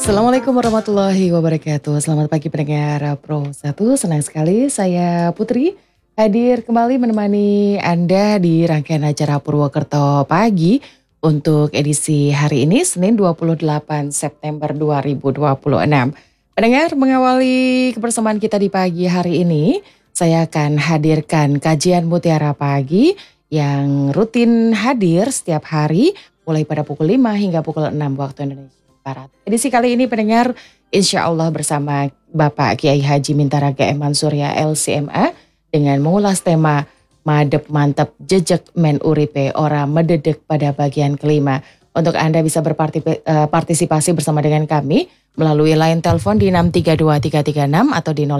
Assalamualaikum warahmatullahi wabarakatuh. Selamat pagi pendengar Pro 1. Senang sekali saya Putri hadir kembali menemani Anda di rangkaian acara Purwokerto Pagi untuk edisi hari ini Senin 28 September 2026. Pendengar, mengawali kebersamaan kita di pagi hari ini, saya akan hadirkan kajian Mutiara Pagi yang rutin hadir setiap hari mulai pada pukul 5 hingga pukul 6 waktu Indonesia Barat. Edisi kali ini pendengar, insya Allah bersama Bapak Kiai Haji Mintaraga M. Mansurya LCMA dengan mengulas tema Madep Mantep Jejek Men Uripe Ora Mededek pada bagian kelima. Untuk Anda bisa berpartisipasi bersama dengan kami melalui line telepon di 632336 atau di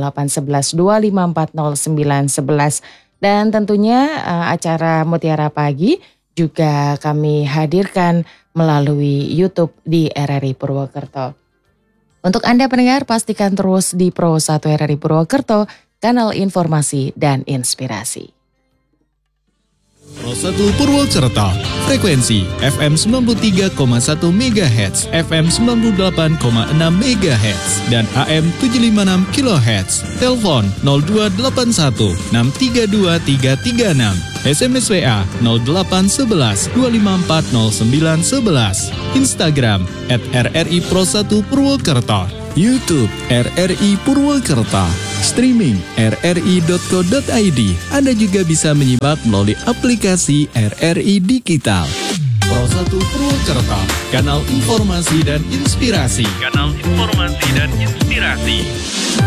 0811 2540 911. Dan tentunya acara Mutiara Pagi juga kami hadirkan melalui YouTube di RRI Purwokerto. Untuk Anda pendengar, pastikan terus di Pro 1 RRI Purwokerto, kanal informasi dan inspirasi. Pro 1 Purwokerto, frekuensi FM 93,1 MHz, FM 98,6 MHz, dan AM 756 kHz. Telepon 0281 632 336, SMS WA 0811 254 0911, Instagram @RRI Pro 1 Purwokerto, YouTube RRI Purwokerto, streaming rri.co.id. Anda juga bisa menyimak melalui aplikasi RRI Digital. Pro 1 Purwokerto, kanal informasi dan inspirasi. Kanal informasi dan inspirasi.